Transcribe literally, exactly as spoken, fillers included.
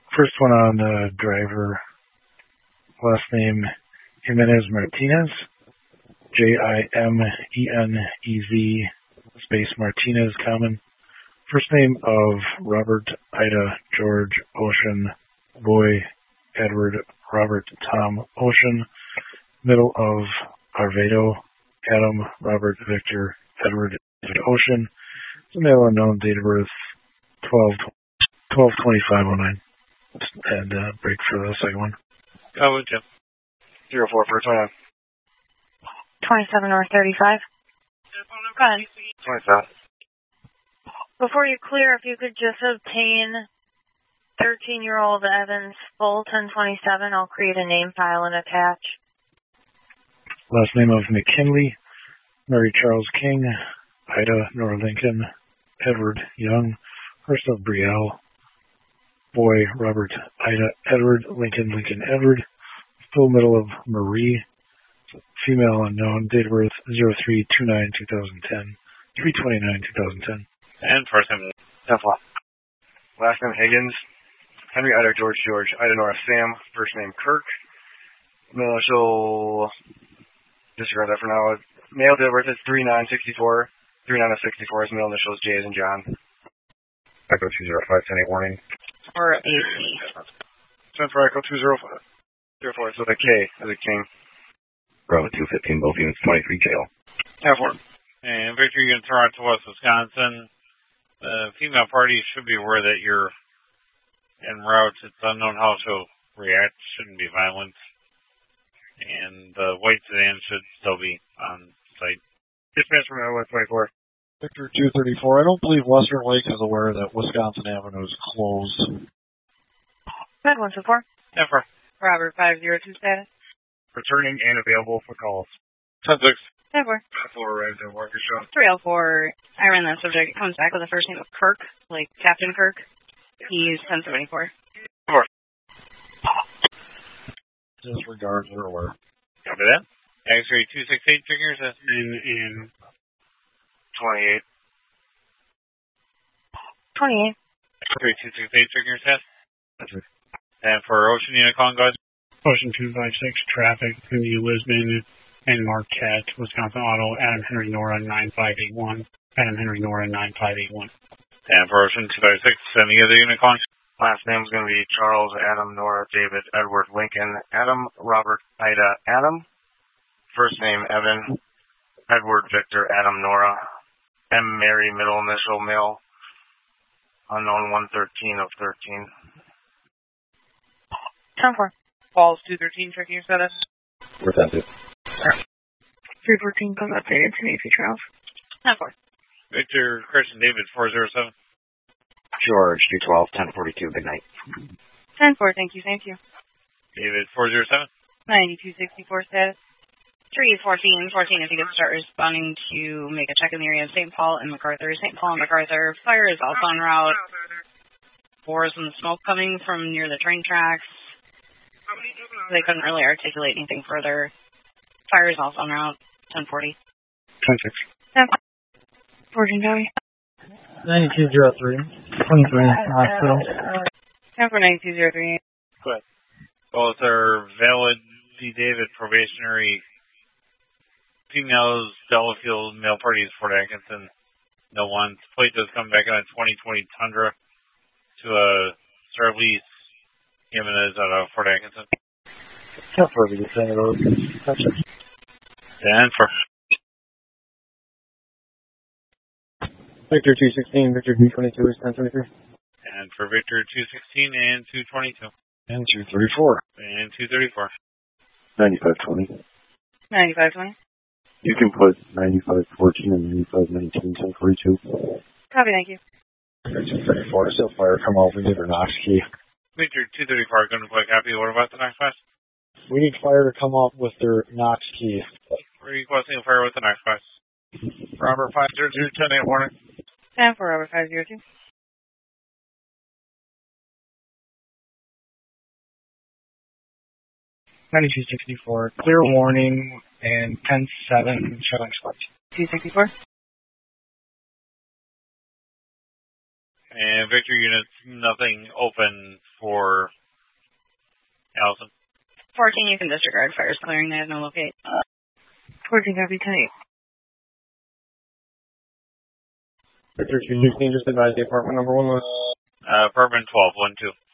First one on the driver, last name Jimenez Martinez, J I M E N E Z, space Martinez, common. First name of Robert, Ida, George, Ocean, Boy, Edward, Robert, Tom, Ocean. Middle of Arvedo, Adam, Robert, Victor, Edward, Ocean. Male unknown, date of birth twelve twenty-five oh nine. And uh, break for the second one. Go with Jim. Zero four for twenty-nine. twenty-seven North thirty-five. Go ahead. twenty-seven. Before you clear, if you could just obtain thirteen-year-old Evans full ten twenty-seven, I'll create a name file and attach. Last name of McKinley, Mary Charles King, Ida Nora Lincoln, Edward Young, first of Brielle, Boy Robert, Ida Edward, Lincoln Lincoln Edward, full middle of Marie, female unknown, date of birth zero three two nine two thousand ten, three twenty-nine two thousand ten. And first name ten four. Last name Higgins, Henry Ida George George, Ida Nora Sam, first name Kirk, middle initial, disregard that for now. Male date of birth is three nine sixty-four, three nine of sixty-four, his middle initials J as in John. Echo two zero five ten eight warning. Or A C. Ten for Echo two zero five. Zero four, so the K as a king. Bravo two fifteen, both units twenty-three jail. ten four. And Victor, you can turn out to West Wisconsin. The female party should be aware that you're en route. It's unknown how she'll react. Shouldn't be violent. And the white sedan should still be on site. Dispatch from one twenty-four. Victor two thirty-four. I don't believe Western Lake is aware that Wisconsin Avenue is closed. Red one two four. ten four. Robert five zero two status. Returning and available for calls. ten six. ten four. Four arrived at Walker Show. three oh four. I ran that subject. It comes back with the first name of Kirk, like Captain Kirk. He's ten seventy-four. Four. Disregard or aware. Copy that. X-ray two six eight triggers in, in twenty-eight. twenty-eight. X-ray two six eight triggers test. And for Ocean Unicon, guys. Ocean two five six, traffic in the Lisbon and Marquette, Wisconsin Auto, Adam Henry Nora nine five eight one. Adam Henry Nora nine five eight one. And for Ocean two five six, send the other Unicon. Last name is going to be Charles, Adam, Nora, David, Edward, Lincoln, Adam, Robert, Ida, Adam. First name, Evan, Edward, Victor, Adam, Nora, M, Mary, middle initial, male, unknown one thirteen of thirteen. ten four. Falls two thirteen, checking your status. We're sensitive. three fourteen, comes updated to Navy Trails. ten four. Victor, Christian, David, four zero seven. George two twelve, ten forty-two, good night. ten four, thank you, thank you. David, four zero seven. ninety-two sixty-four status. Three fourteen, fourteen, if you could start responding to make a check in the area of Saint Paul and MacArthur. Saint Paul and MacArthur, fire is also en route. Four is some smoke coming from near the train tracks. They couldn't really articulate anything further. Fire is also en route. ten forty. ten six. ten four. Fortune Joey. ninety-two oh three. twenty-three, hospital. ten four ninety-two oh three. Go ahead. Both are valid D. David probationary females, Delafield, male parties, Fort Atkinson. No one. Plate does come back on a twenty twenty Tundra to a Starlease Jimenez out of Fort Atkinson. Ten four, you send it over. ten four. Victor two sixteen, Victor two twenty-two is ten seventy-three. And for Victor two sixteen and two twenty-two. And two thirty-four. And two thirty-four. ninety-five twenty. ninety-five twenty. You can put ninety-five fourteen and ninety-five nineteen, ten forty-two. Copy, thank you. two thirty-four, still fire come out, we need our Knox key. Victor two thirty-four, going to play copy. What about the next class? We need fire to come up with their Knox key. Requesting a fire with the next class. Robert five zero two, ten eight warning. ten four, Robert five zero two. ninety-two sixty-four, clear warning, and ten seven, showing spot. two sixty-four. And Victor units, nothing open for Allison. fourteen, you can disregard. Fire's clearing. They have no locate. fourteen, copy, ten eight. Victor two sixteen, just advise the apartment number one was? Uh, apartment twelve, one two.